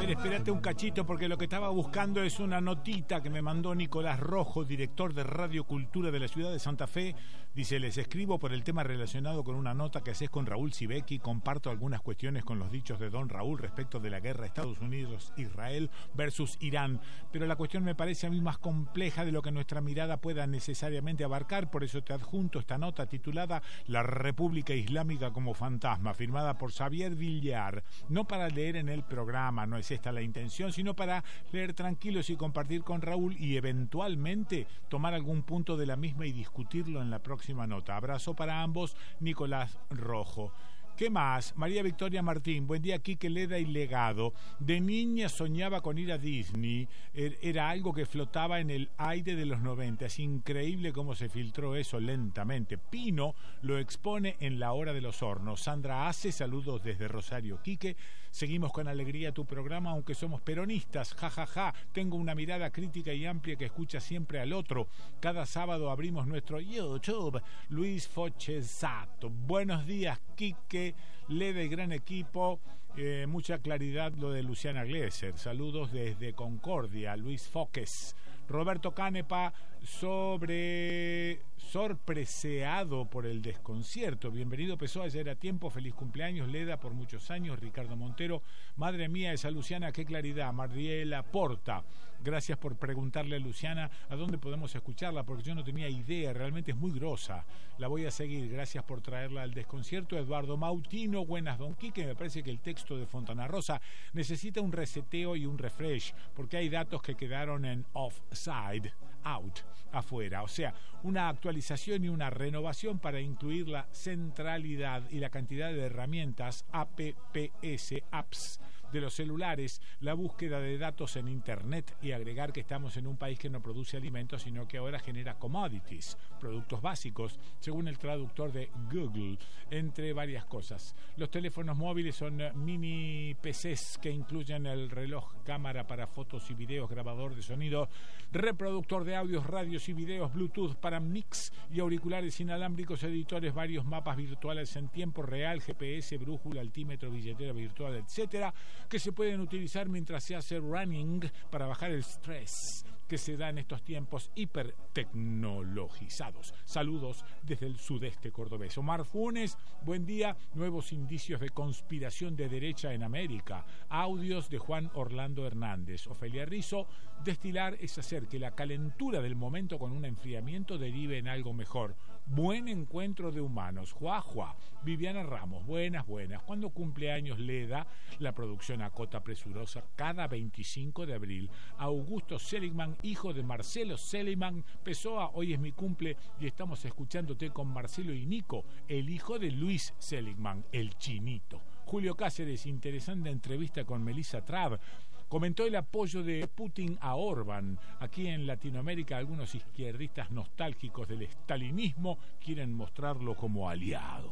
ver, espérate un cachito porque lo que estaba buscando es una notita que me mandó Nicolás Rojo, director de Radio Cultura de la ciudad de Santa Fe. Dice, les escribo por el tema relacionado con una nota que haces con Raúl Sibeki. Comparto algunas cuestiones con los dichos de don Raúl respecto de la guerra Estados Unidos-Israel versus Irán. Pero la cuestión me parece a mí más compleja de lo que nuestra mirada pueda necesariamente abarcar. Por eso te adjunto esta nota titulada La República Islámica como fantasma, firmada por Xavier Villar. No para leer en el programa, no es esta la intención, sino para leer tranquilos y compartir con Raúl y eventualmente tomar algún punto de la misma y discutirlo en la próxima nota. Abrazo para ambos, Nicolás Rojo. ¿Qué más? María Victoria Martín, buen día, Quique, Leda y Legado. De niña soñaba con ir a Disney, era algo que flotaba en el aire de los 90. Es increíble cómo se filtró eso lentamente. Pino lo expone en La Hora de los Hornos. Sandra Ace, saludos desde Rosario. Quique, seguimos con alegría tu programa, aunque somos peronistas, jajaja. Tengo una mirada crítica y amplia que escucha siempre al otro. Cada sábado abrimos nuestro YouTube. Luis Fochesato, buenos días, Quique, Leda y gran equipo. Mucha claridad lo de Luciana Glesser. Saludos desde Concordia. Luis Foques. Roberto Canepa, sorpreseado por el desconcierto. Bienvenido Pessoa, ya era tiempo. Feliz cumpleaños, Leda, por muchos años. Ricardo Montero, madre mía, esa Luciana, qué claridad. Mariela Porta, gracias por preguntarle a Luciana a dónde podemos escucharla, porque yo no tenía idea, realmente es muy grosa. La voy a seguir, gracias por traerla al desconcierto. Eduardo Mautino, buenas don Quique, me parece que el texto de Fontana Rosa necesita un reseteo y un refresh, porque hay datos que quedaron en offside, out, afuera, o sea, una actualización y una renovación para incluir la centralidad y la cantidad de herramientas apps de los celulares, la búsqueda de datos en internet y agregar que estamos en un país que no produce alimentos, sino que ahora genera commodities, productos básicos, según el traductor de Google, entre varias cosas. Los teléfonos móviles son mini PCs que incluyen el reloj, cámara para fotos y videos, grabador de sonido, reproductor de audios, radios y videos, Bluetooth para mix y auriculares inalámbricos, editores, varios mapas virtuales en tiempo real, GPS, brújula, altímetro, billetera virtual, etcétera, que se pueden utilizar mientras se hace running para bajar el estrés que se da en estos tiempos hipertecnologizados. Saludos desde el sudeste cordobés. Omar Funes, buen día. Nuevos indicios de conspiración de derecha en América. Audios de Juan Orlando Hernández. Ofelia Rizzo, destilar es hacer que la calentura del momento con un enfriamiento derive en algo mejor. Buen encuentro de humanos. Juá. Viviana Ramos, buenas. ¿Cuándo cumpleaños Leda? La producción acota presurosa cada 25 de abril. Augusto Seligman, hijo de Marcelo Seligman. Pessoa, hoy es mi cumple y estamos escuchándote con Marcelo y Nico, el hijo de Luis Seligman, el chinito. Julio Cáceres, interesante entrevista con Melissa Trav. Comentó el apoyo de Putin a Orbán. Aquí en Latinoamérica algunos izquierdistas nostálgicos del estalinismo quieren mostrarlo como aliado.